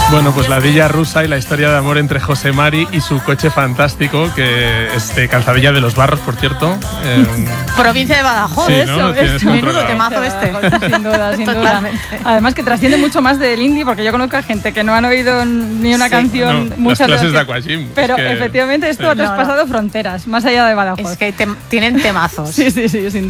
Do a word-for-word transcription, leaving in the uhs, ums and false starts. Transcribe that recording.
Bueno, pues la Villa Rusa y la historia de amor entre José Mari y su coche fantástico, que es de Calzadilla de los Barros, por cierto. Eh, Provincia de Badajoz, sí, eso, ¿no? es menudo temazo este. Sin duda, sin duda. Además que trasciende mucho más del indie, porque yo conozco a gente que no han oído ni una Sí. canción, no, muchas las clases veces, de aquagym. pero es que, efectivamente esto sí. ha traspasado No, no. fronteras, más allá de Badajoz. Es que te- tienen temazos. Sí, sí, sí, sin duda.